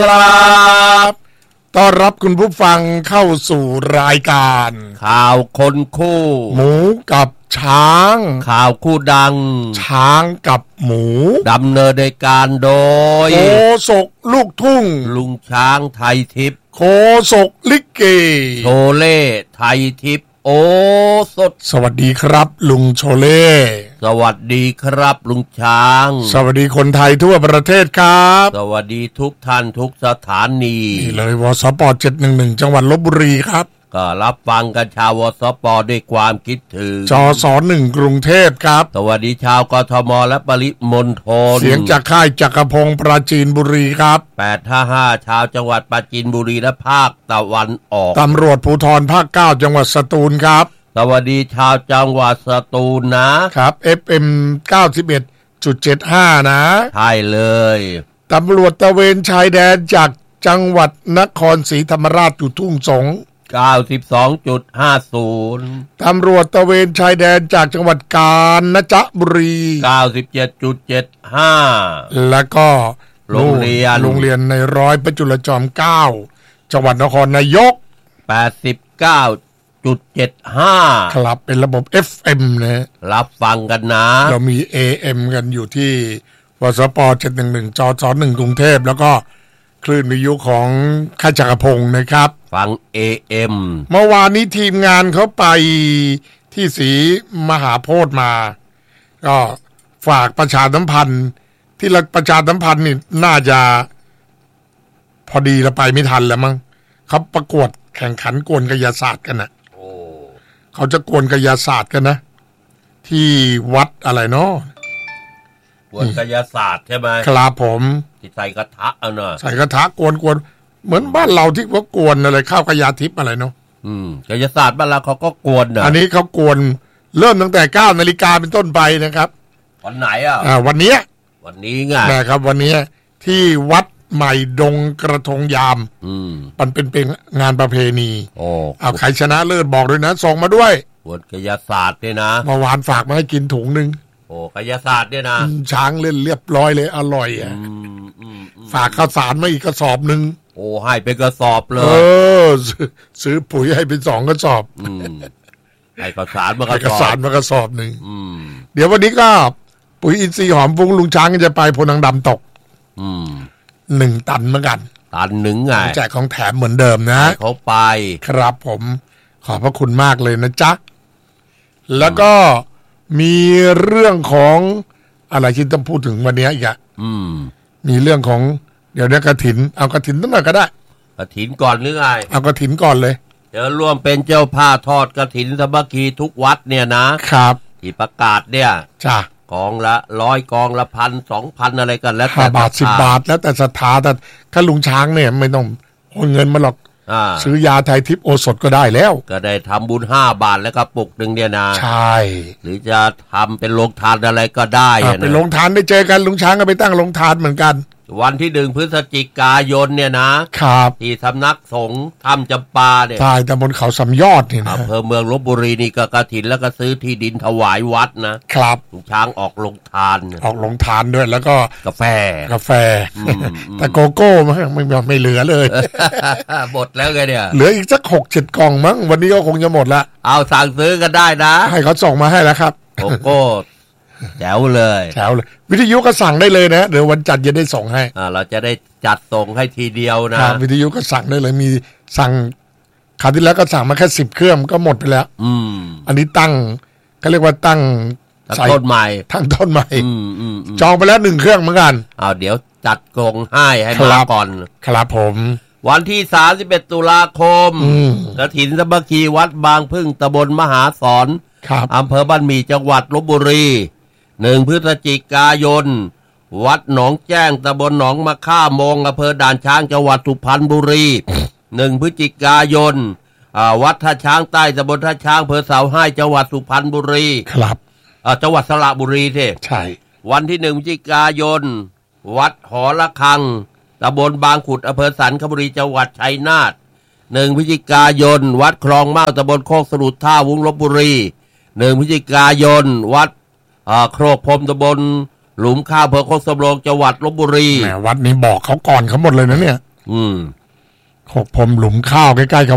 ครับต้อนรับคุณผู้ฟังเข้าสู่รายการข่าวคนคู่หมูกับช้างข่าวคู่ดังช้างกับหมูดำเนินในการโดยโฆษกลูกทุ่งลุงช้างไทยทิพย์โฆษกลิเกโชเล่ไทยทิพย์โอสดสวัสดีครับลุงโชเล่สวัสดีครับลุงช้างสวัสดีคนไทยทั่วประเทศครับสวัสดีทุกท่านทุกสถานีนี่เลยวสป711จังหวัดลพบุรีครับก็รับฟังกันชาววสปด้วยความคิดถึงจส1กรุงเทพครับสวัสดีชาวกทมและปริมณฑลเสียงจากค่ายจักรพงศ์ปราจีนบุรีครับ 855ชาวจังหวัดปราจีนบุรีและภาคตะวันออกตำรวจภูธรภาค9จังหวัดสตูลครับสวัสดีชาวจังหวัดสตูลนะครับ FM 91.75 นะใช่เลยตำรวจตระเวนชายแดนจากจังหวัดนครศรีธรรมราชอยู่ทุ่งสง 92.50 ตำรวจตระเวนชายแดนจากจังหวัดกาญจนบุรี 97.75 แล้วก็โรงเรียนในร้อยประจุลจอม9จังหวัดนครนายก 89.75 ครับเป็นระบบ FM นะรับฟังกันนะเรามี AM กันอยู่ที่วสป711จส1กรุงเทพแล้วก็คลื่นวิทยุของค่ายจักรพงศ์นะครับฟัง AM เมื่อวานนี้ทีมงานเขาไปที่ศรีมหาโพธิ์มาก็ฝากประชาสัมพันธ์ที่ประชาสัมพันธ์นี่น่าจะพอดีเราไปไม่ทันแล้วมั้งเขาประกวดแข่งขันกวนกายศาสตร์กันนะเขาจะกวนกายศาสตร์กันนะที่วัดอะไรเนาะกวนกายศาสตร์ใช่ไหมครับผมใส่กระทะเอาเนอะใส่กระทะกวนเหมือนบ้านเราที่ว่ากวนอะไรข้าวกระยาทิพย์อะไรเนาะกายศาสตร์บ้านเราเขาก็กวนอันนี้เขากวนเริ่มตั้งแต่ 9 นาฬิกาเป็นต้นไปนะครับวันไหนวันนี้ไงนะครับวันนี้ที่วัดใหม่ดงกระทงยามมันเป็นงานประเพณีเอาใครชนะเลิศบอกด้วยนะส่งมาด้วยกวนกายศาสตร์ด้วยนะเมื่อวานฝากมาให้กินถุงนึงกายศาสตร์ด้วยนะช้างเล่นเรียบร้อยเลยอร่อยฝากข้าวสารมาอีกกระสอบนึงให้เป็นกระสอบเลยซื้อปุ๋ยให้เป็น2กระสอบให้ข้าวสารมากระสอบนึงเดี๋ยววันนี้ก็ปุ๋ยอินทรีย์หอมฟุ้งลุงช้างจะไปโพนังดำตก1 ตันเหมือนกันตันหนึ่งไงแจกของแถมเหมือนเดิมนะเขาไปครับผมขอบพระคุณมากเลยนะจ๊ะแล้วก็มีเรื่องของอะไรที่ต้องพูดถึงวันนี้อีกมีเรื่องของเดี๋ยวนี้กฐินเอากฐินตั้งหน่อยก็ได้กฐินก่อนหรือไงเอากฐินก่อนเลยเดี๋ยวร่วมเป็นเจ้าผ้าทอดกฐินสามัคคีทุกวัดเนี่ยนะครับที่ประกาศเนี่ยจ้ะกองละ100กองละ1,000 2,000อะไรกันแล้วแต่5 บาท10 บาทแล้วแต่ศรัทธาแต่ถ้าลุงช้างเนี่ยไม่ต้องโอนเงินมาหรอกซื้อยาไทยทิพย์โอสถก็ได้แล้วก็ได้ทำบุญ5 บาทแล้วก็ปุกหนึ่งเนี่ยนะใช่หรือจะทำเป็นโรงทานอะไรก็ได้เป็นโรงทานได้เจอกันลุงช้างก็ไปตั้งโรงทานเหมือนกันวันที่1 พฤศจิกายนเนี่ยนะครับที่สำนักสงฆ์ถ้ำจำปาเนี่ยใช่ตำบลเขาสำยอดนี่นะอำเภอเมืองลพบุรีนี่ก็กฐินแล้วก็ซื้อที่ดินถวายวัดนะครับช้างออกโรงทานด้วยแล้วก็กาแฟแต่โกโก้ไม่เหลือเลยหมดแล้วไงเนี่ยเหลืออีกสัก 6-7 กล่องมั้งวันนี้ก็คงจะหมดละเอาสั่งซื้อกันได้นะให้เขาส่งมาให้แล้วครับโกโก้แจ๋วเลยวิทยุก็สั่งได้เลยนะเดี๋ยววันจันทร์จะได้ส่งให้เราจะได้จัดส่งให้ทีเดียวนะวิทยุก็สั่งได้เลยมีสั่งคราวที่แล้วก็สั่งมาแค่10 เครื่องก็หมดไปแล้วอันนี้ตั้งเขาเรียกว่าตั้งต้นใหม่ทั้งต้นใหม่จองไปแล้ว1 เครื่องเหมือนกันเดี๋ยวจัดกรงให้มาก่อนครับผมวันที่31 ตุลาคมกฐินสามัคคีวัดบางพึ่งตำบลมหาสอนอำเภอบ้านหมี่จังหวัดลพบุรี1 พฤศจิกายนวัดหนองแจ้งตำบลหนองมะค่ามงอำเภอด่านช้างจังหวัดสุพรรณบุรี1 พฤศจิกายนวัดท่าช้างใต้ตำบลท่าช้างอำเภอเสาให้จังหวัดสุพรรณบุรีครับจังหวัดสระบุรีใช่วันที่1 พฤศจิกายนวัดหอระฆังตำบลบางขุดอำเภอสันคบุรีจังหวัดชัยนาท1 พฤศจิกายนวัดคลองเมาตำบลโคกสะดุดท่าวุ้งลพบุรี1 พฤศจิกายนวัดโครกพรมตำบลหลุมข้าวอำเภอโคกสำโรงจังหวัดลพบุรีวัดนี้บอกเขาก่อนเขาหมดเลยนะเนี่ยหกพรมหลุมข้าวใกล้ๆกับ